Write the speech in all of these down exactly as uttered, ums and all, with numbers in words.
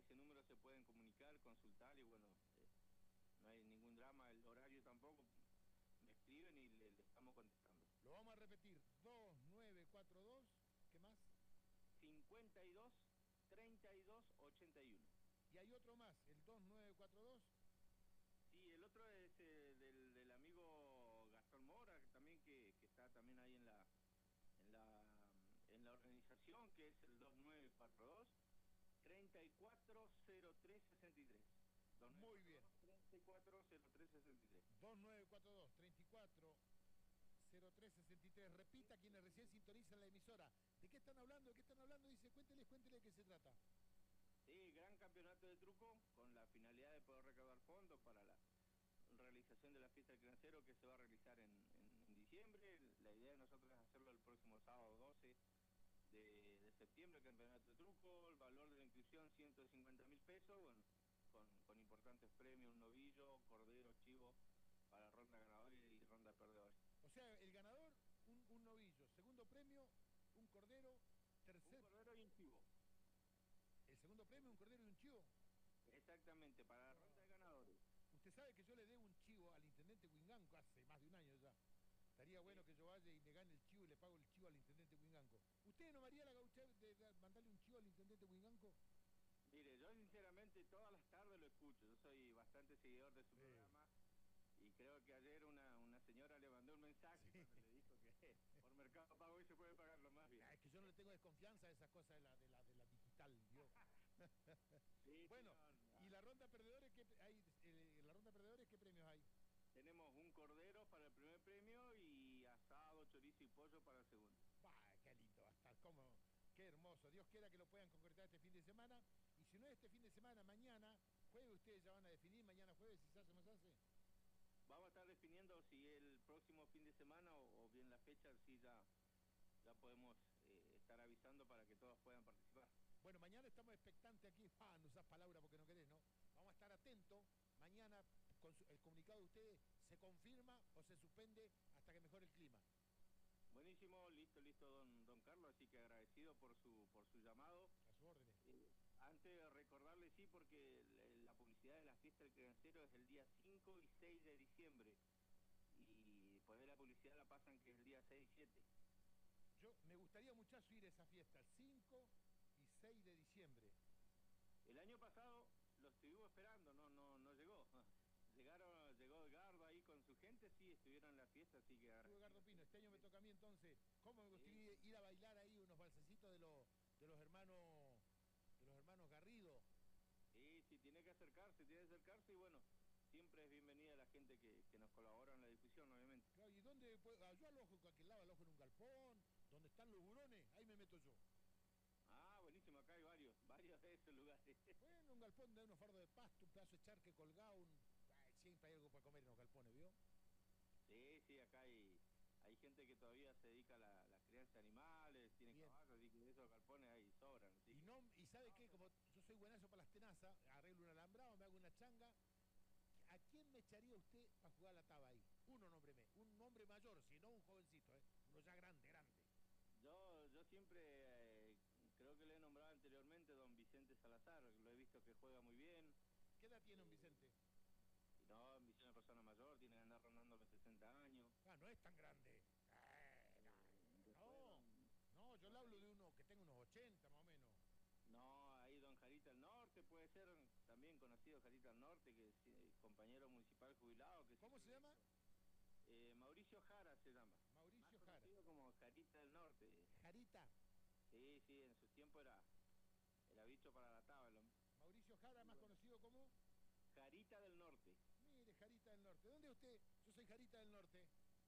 ese número se pueden comunicar, consultar y bueno, eh, no hay ningún drama, el horario tampoco, me escriben y le, le estamos contestando. Lo vamos a repetir, dos nueve cuatro dos, ¿qué más? cincuenta y dos, treinta y dos, ochenta y uno. Y hay otro más, el dos nueve cuatro dos. Sí, el otro es eh, del, del amigo Gastón Mora, que también que, que está también ahí en la, en la en la organización, que es el dos nueve cuatro dos, treinta y cuatro cero tres sesenta y tres. Muy bien. treinta y cuatro cero tres sesenta y tres. dos nueve cuatro dos, treinta y cuatro cero tres sesenta y tres. Repita quienes recién sintonizan la emisora. ¿De qué están hablando? ¿De qué están hablando? Dice, cuénteles, cuénteles de qué se trata. Sí, gran campeonato de truco con la finalidad de poder recaudar fondos para la realización de la fiesta del criancero que se va a realizar en, en, en diciembre. La idea de nosotros es hacerlo el próximo sábado doce de, de septiembre, campeonato de truco. El valor de la inscripción ciento cincuenta mil pesos, bueno, con, con importantes premios, un novillo, cordero, chivo para ronda ganadora y ronda perdedora. O sea, el ganador, un, un novillo. Segundo premio, un cordero. Tercer... Un cordero y un chivo. El segundo premio, un cordero y un chivo. Exactamente, para la ronda de ganadores. Usted sabe que yo le debo un chivo al intendente Huinganco hace más de un año ya. Estaría bueno que yo vaya y me gane el chivo y le pago el chivo al intendente Huinganco. ¿Usted no haría la gaucha de mandarle un chivo al intendente Huinganco? Mire, yo sinceramente todas las tardes lo escucho. Yo soy bastante seguidor de su sí. programa. Y creo que ayer una, una señora le mandó un mensaje sí. cuando le dijo que por Mercado Pago hoy se puede pagar lo más bien. Ah, es que yo no le tengo desconfianza a esas cosas de la, de la, de la digital, ¿vio? Sí, bueno, sí, no, no. ¿Y la ronda perdedores qué hay? Eh, ¿La ronda perdedores qué premios hay? Tenemos un cordero para el primer premio y asado, chorizo y pollo para el segundo. Bah, qué lindo va a estar, cómo, qué hermoso. Dios quiera que lo puedan concretar este fin de semana. Y si no es este fin de semana, mañana, jueves ustedes ya van a definir, mañana jueves, si se hace o no se hace. Vamos a estar definiendo si el próximo fin de semana o, o bien la fecha, si ya, ya podemos eh, estar avisando para que todos puedan participar. Bueno, mañana estamos expectantes aquí. Ah, no usas palabras porque no querés, ¿no? Vamos a estar atentos. Mañana con su, el comunicado de ustedes se confirma o se suspende hasta que mejore el clima. Buenísimo, listo, listo, don, don Carlos, así que agradecido por su por su llamado. A su orden. Eh, antes de recordarle, sí, porque la, la publicidad de la fiesta del criancero es el día cinco y seis de diciembre. Y después de la publicidad la pasan que es el día seis y siete. Yo me gustaría muchacho ir a esa fiesta, el cinco y seis de diciembre. El año pasado lo estuvimos esperando, no no no llegó. Llegaron, llegó Edgardo ahí con su gente, sí, estuvieron en la fiesta, así que... Estuvo Edgardo Pino, este año me toca a mí entonces. ¿Cómo me gustaría sí. ir a bailar ahí unos balsecitos de los de los hermanos de los hermanos Garrido? Sí, sí, tiene que acercarse, tiene que acercarse y bueno, siempre es bienvenida la gente que, que nos colabora en la difusión, obviamente. Claro, ¿y dónde? Puedo? Ah, yo alojo, aquel lado alojo en un galpón, donde están los burones, ahí me meto yo. Ah, buenísimo, acá hay varios, varios de esos lugares. Bueno, un galpón de unos fardos de pasto, un pedazo de charque colgado, un... Ay, siempre hay algo para comer en los galpones, ¿vio? Sí, sí, acá hay, hay gente que todavía se dedica a la, la crianza de animales, tienen Bien. caballos, y que esos galpones ahí sobran. Y, que... no, y ¿sabe no, qué? Como yo soy buenazo para las tenazas, arreglo un alambrado, me hago una changa. ¿A quién me echaría usted para jugar la taba ahí? Uno, nómbreme, un hombre mayor, si no un jovencito, ¿eh? Uno ya grande, grande. Yo, yo siempre, eh, creo que le he nombrado anteriormente, don Vicente Salazar, lo he visto que juega muy bien. ¿Qué edad tiene don Vicente? No, Vicente es una persona mayor, tiene que andar rondando los sesenta años. Ah, no es tan grande. Eh, no, no, no, yo le hablo de uno que tenga unos ochenta más o menos. No, ahí don Jarita del Norte, puede ser también conocido Jarita del Norte, que es eh, compañero municipal jubilado. Que ¿Cómo se llama? Eh, Mauricio Jara se llama. Mauricio Más Jara. conocido como Jarita del Norte. ¿Jarita? Sí, sí, en su tiempo era, era bicho para la tabla. Mauricio Jara, más conocido como... Jarita del Norte. Mire, Jarita del Norte. ¿Dónde es usted? Yo soy Jarita del Norte.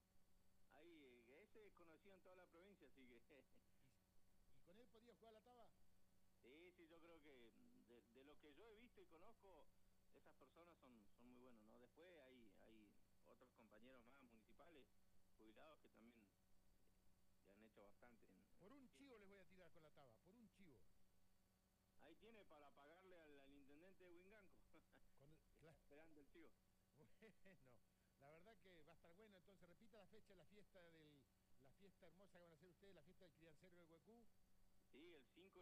Ahí, ese es conocido en toda la provincia, así que... ¿Y, ¿Y con él podía jugar la taba? Sí, sí, yo creo que de, de lo que yo he visto y conozco, esas personas son, son muy buenos, ¿no? Después hay, hay otros compañeros más municipales, jubilados, que también le han hecho bastante. En, por un en... chivo les voy a tirar con la taba, por un chivo. Ahí tiene para pagarle al, al intendente de Huinganco. Cuando, claro. Esperando el chivo. Bueno, la verdad que va a estar bueno. Entonces repita la fecha, la fiesta del, la fiesta hermosa que van a hacer ustedes, la fiesta del criancero del Huecú. Sí, el cinco